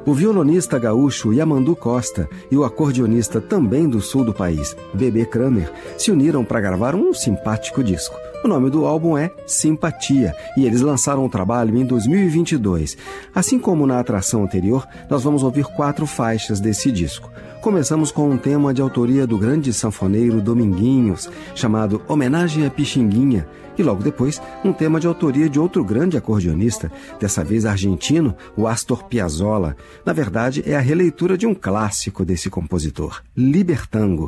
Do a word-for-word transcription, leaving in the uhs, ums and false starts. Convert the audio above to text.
O violonista gaúcho Yamandu Costa e o acordeonista também do sul do país, Bebê Kramer, se uniram para gravar um simpático disco. O nome do álbum é Simpatia e eles lançaram o trabalho em dois mil e vinte e dois. Assim como na atração anterior, nós vamos ouvir quatro faixas desse disco. Começamos com um tema de autoria do grande sanfoneiro Dominguinhos, chamado Homenagem a Pixinguinha, e logo depois um tema de autoria de outro grande acordeonista, dessa vez argentino, o Astor Piazzolla. Na verdade, é a releitura de um clássico desse compositor, Libertango.